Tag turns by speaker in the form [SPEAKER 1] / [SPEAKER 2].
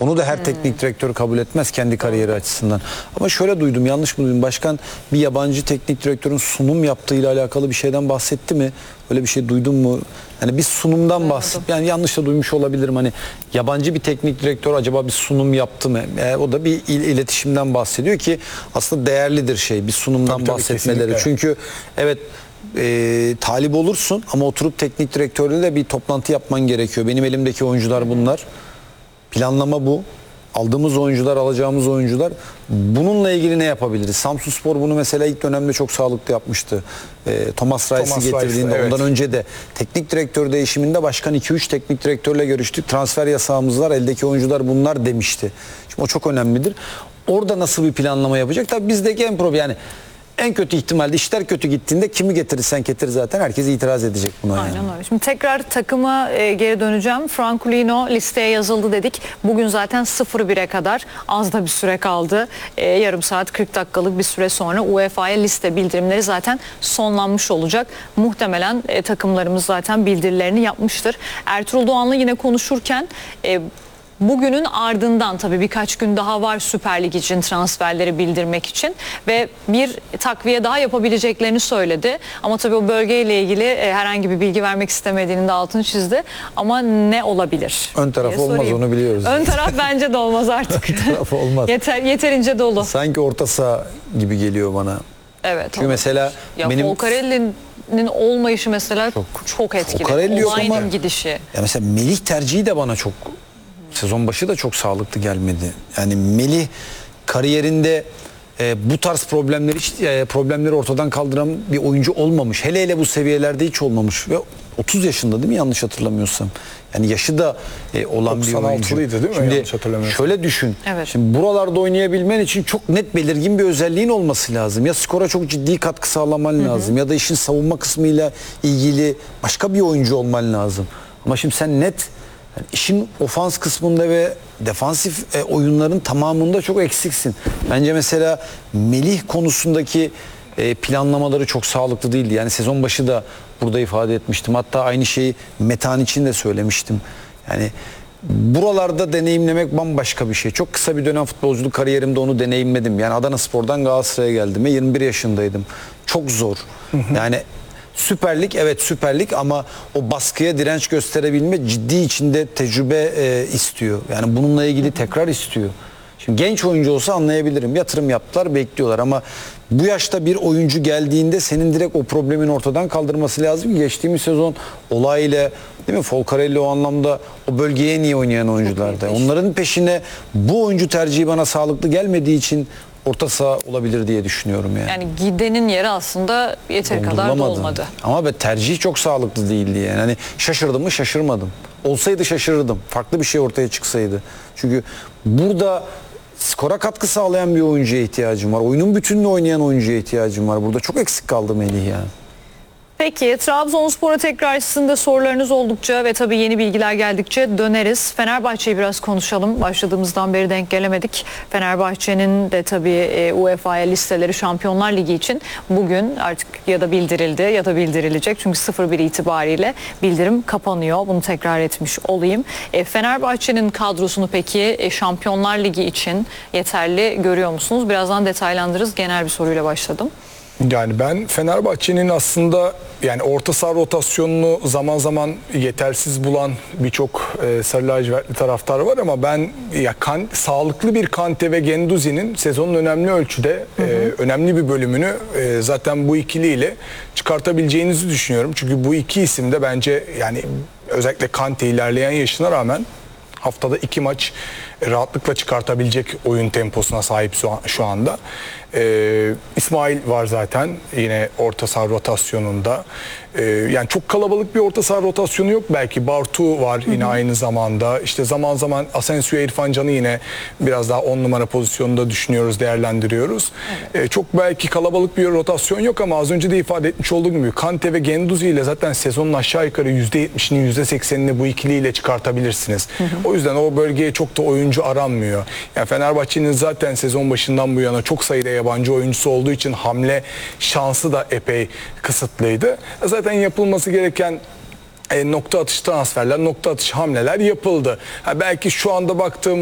[SPEAKER 1] Onu da her teknik direktör kabul etmez kendi kariyeri açısından. Ama şöyle duydum, yanlış mı duydum? Başkan bir yabancı teknik direktörün sunum yaptığıyla alakalı bir şeyden bahsetti mi? Öyle bir şey duydun mu? Yani bir sunumdan yani yanlış da duymuş olabilirim. Hani yabancı bir teknik direktör acaba bir sunum yaptı mı? O da bir iletişimden bahsediyor ki aslında değerlidir bir sunumdan bahsetmeleri. Kesinlikle. Çünkü evet, talip olursun ama oturup teknik direktörle de bir toplantı yapman gerekiyor. Benim elimdeki oyuncular bunlar. Planlama bu. Aldığımız oyuncular, alacağımız oyuncular. Bununla ilgili ne yapabiliriz? Samsunspor bunu mesela ilk dönemde çok sağlıklı yapmıştı. Thomas Reis'i getirdiğinde, evet. Ondan önce de teknik direktör değişiminde başkan 2-3 teknik direktörle görüştük. Transfer yasağımız var, eldeki oyuncular bunlar demişti. Şimdi o çok önemlidir. Orada nasıl bir planlama yapacak? Tabii bizdeki en problem yani. En kötü ihtimalle işler kötü gittiğinde kimi getirirsen getir zaten herkes itiraz edecek buna.
[SPEAKER 2] Aynen öyle. Şimdi tekrar takıma geri döneceğim. Franculino listeye yazıldı dedik. Bugün zaten 0-1'e kadar az da bir süre kaldı. Yarım saat 40 dakikalık bir süre sonra UEFA'ya liste bildirimleri zaten sonlanmış olacak. Muhtemelen takımlarımız zaten bildirilerini yapmıştır. Ertuğrul Doğan'la yine konuşurken bugünün ardından tabii birkaç gün daha var Süper Lig için transferleri bildirmek için ve bir takviye daha yapabileceklerini söyledi. Ama tabii o bölgeyle ilgili herhangi bir bilgi vermek istemediğinin de altını çizdi. Ama ne olabilir?
[SPEAKER 1] Ön taraf olmaz, onu biliyoruz.
[SPEAKER 2] Ön taraf bence de olmaz artık.
[SPEAKER 1] Ön taraf olmaz.
[SPEAKER 2] Yeterince dolu.
[SPEAKER 1] Sanki orta saha gibi geliyor bana.
[SPEAKER 2] Evet.
[SPEAKER 1] Çünkü mesela benim
[SPEAKER 2] Folcarelli'nin olmayışı mesela çok etkili.
[SPEAKER 1] Folcarelli yok ama
[SPEAKER 2] gidişi.
[SPEAKER 1] Ya mesela Melih tercihi de bana çok sezon başı da çok sağlıklı gelmedi. Yani Melih kariyerinde bu tarz problemleri ortadan kaldıran bir oyuncu olmamış. Hele hele bu seviyelerde hiç olmamış ve 30 yaşında değil mi, yanlış hatırlamıyorsam. Yani yaşı da olan bir oyuncu.
[SPEAKER 3] değil mi?
[SPEAKER 1] Şimdi
[SPEAKER 3] yanlış hatırlamıyorsam.
[SPEAKER 1] şöyle düşün.
[SPEAKER 2] Evet.
[SPEAKER 1] Şimdi buralarda oynayabilmen için çok net belirgin bir özelliğin olması lazım. Ya skora çok ciddi katkı sağlaman lazım ya da işin savunma kısmıyla ilgili başka bir oyuncu olman lazım. Ama şimdi sen net yani işin ofans kısmında ve defansif oyunların tamamında çok eksiksin. Bence mesela Melih konusundaki planlamaları çok sağlıklı değildi. Yani sezon başı da burada ifade etmiştim. Hatta aynı şeyi Metehan için de söylemiştim. Yani buralarda deneyimlemek bambaşka bir şey. Çok kısa bir dönem futbolculuk kariyerimde onu deneyimledim. Yani Adanaspor'dan Galatasaray'a geldim ve 21 yaşındaydım. Çok zor. Yani Süper Lig, evet Süper Lig ama o baskıya direnç gösterebilme ciddi içinde tecrübe istiyor. Yani bununla ilgili tekrar istiyor. Şimdi genç oyuncu olsa anlayabilirim. Yatırım yaptılar, bekliyorlar ama bu yaşta bir oyuncu geldiğinde senin direkt o problemin ortadan kaldırması lazım ki geçtiğimiz sezon olayla, değil mi? Folcarelli o anlamda o bölgeye niye oynayan oyunculardı. Onların peşine bu oyuncu tercihi bana sağlıklı gelmediği için orta saha olabilir diye düşünüyorum yani.
[SPEAKER 2] Yani gidenin yeri aslında yeteri kadar da olmadı.
[SPEAKER 1] Ama tercih çok sağlıklı değildi yani. Hani şaşırdım mı? Şaşırmadım. Olsaydı şaşırırdım. Farklı bir şey ortaya çıksaydı. Çünkü burada skora katkı sağlayan bir oyuncuya ihtiyacım var. Oyunun bütününü oynayan oyuncuya ihtiyacım var. Burada çok eksik kaldı Melih yani.
[SPEAKER 2] Peki Trabzonspor'a tekrar sizin de sorularınız oldukça ve tabii yeni bilgiler geldikçe döneriz. Fenerbahçe'yi biraz konuşalım. Başladığımızdan beri denk gelemedik. Fenerbahçe'nin de tabii UEFA'ya listeleri Şampiyonlar Ligi için bugün artık ya da bildirildi ya da bildirilecek. Çünkü 0-1 itibariyle bildirim kapanıyor. Bunu tekrar etmiş olayım. Fenerbahçe'nin kadrosunu peki Şampiyonlar Ligi için yeterli görüyor musunuz? Birazdan detaylandırırız. Genel bir soruyla başladım.
[SPEAKER 3] Yani ben Fenerbahçe'nin aslında yani orta saha rotasyonunu zaman zaman yetersiz bulan birçok sarı lacivertli taraftar var ama ben sağlıklı bir Kante ve Guendouzi'nin sezonun önemli ölçüde önemli bir bölümünü zaten bu ikiliyle çıkartabileceğinizi düşünüyorum. Çünkü bu iki isim de bence yani özellikle Kante ilerleyen yaşına rağmen haftada 2 maç rahatlıkla çıkartabilecek oyun temposuna sahip şu anda. İsmail var zaten yine orta saha rotasyonunda. Yani çok kalabalık bir orta saha rotasyonu yok belki. Bartu var yine aynı zamanda. İşte zaman zaman Asensio, İrfan Can'ı yine biraz daha 10 numara pozisyonunda düşünüyoruz, değerlendiriyoruz. Evet. Çok belki kalabalık bir rotasyon yok ama az önce de ifade etmiş olduğum gibi Kante ve Guendouzi ile zaten sezonun aşağı yukarı %70'ini %80'ini bu ikiliyle çıkartabilirsiniz. O yüzden o bölgeye çok da oyuncu aranmıyor. Yani Fenerbahçe'nin zaten sezon başından bu yana çok sayıda yabancı oyuncusu olduğu için hamle şansı da epey kısıtlıydı. Zaten yapılması gereken nokta atış transferler, nokta atış hamleler yapıldı. Belki şu anda baktığım